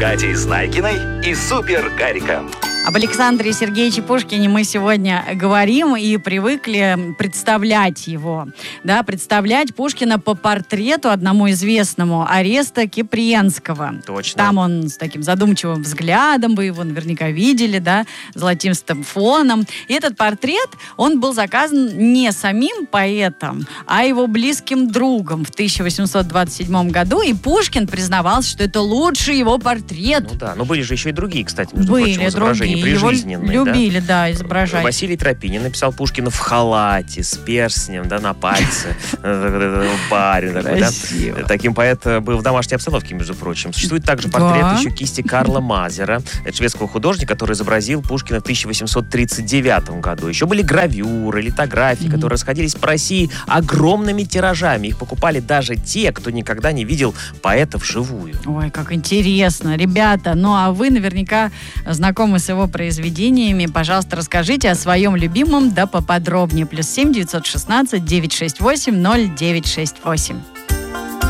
Катей Знайкиной и Супер Гариком. Об Александре Сергеевиче Пушкине мы сегодня говорим и привыкли представлять его. Да, представлять Пушкина по портрету одному известному Ореста Кипренского. Точно. Там он с таким задумчивым взглядом, вы его наверняка видели, да, золотистым фоном. И этот портрет, он был заказан не самим поэтом, а его близким другом в 1827 году. И Пушкин признавался, что это лучший его портрет. Ну да, но были же еще и другие, кстати, между Были прочим, изображения прижизненные. Его любили, да, изображать. Василий Тропинин написал Пушкина в халате, с перстнем, да, на пальце. Барин такой, да. Таким поэт был в домашней обстановке, между прочим. Существует также портрет еще кисти Карла Мазера, шведского художника, который изобразил Пушкина в 1839 году. Еще были гравюры, литографии, которые расходились по России огромными тиражами. Их покупали даже те, кто никогда не видел поэта вживую. Ой, как интересно. Ребята, ну а вы наверняка знакомы с его произведениями. Пожалуйста, расскажите о своем любимом, да поподробнее. +7 916 968 0968.